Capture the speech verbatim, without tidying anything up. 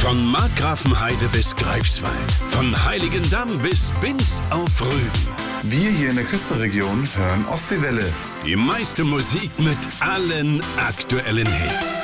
Von Markgrafenheide bis Greifswald, von Heiligendamm bis Binz auf Rügen. Wir hier in der Küstenregion hören Ostseewelle. Die meiste Musik mit allen aktuellen Hits.